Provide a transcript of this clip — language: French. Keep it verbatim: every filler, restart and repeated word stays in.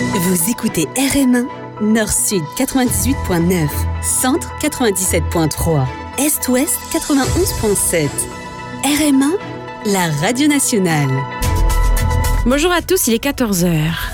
Vous écoutez R M un, Nord-Sud quatre-vingt-dix-huit virgule neuf, Centre quatre-vingt-dix-sept virgule trois, Est-Ouest quatre-vingt-onze virgule sept. R M un, la radio nationale. Bonjour à tous, il est quatorze heures.